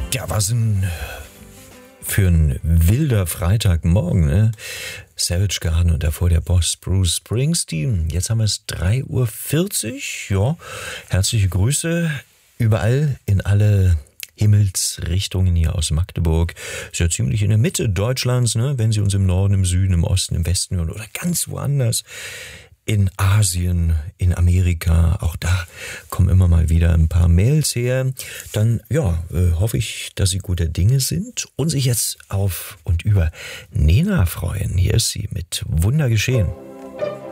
Ja, was für ein wilder Freitagmorgen, ne? Savage Garden und davor der Boss Bruce Springsteen. Jetzt haben wir es 3:40 Uhr. Ja, herzliche Grüße überall in alle Himmelsrichtungen hier aus Magdeburg. Ist ja ziemlich in der Mitte Deutschlands, ne? Wenn Sie uns im Norden, im Süden, im Osten, im Westen hören oder ganz woanders. In Asien, in Amerika, auch da kommen immer mal wieder ein paar Mails her. Dann, ja, hoffe ich, dass Sie guter Dinge sind und sich jetzt auf und über Nena freuen. Hier ist sie mit Wunder geschehen.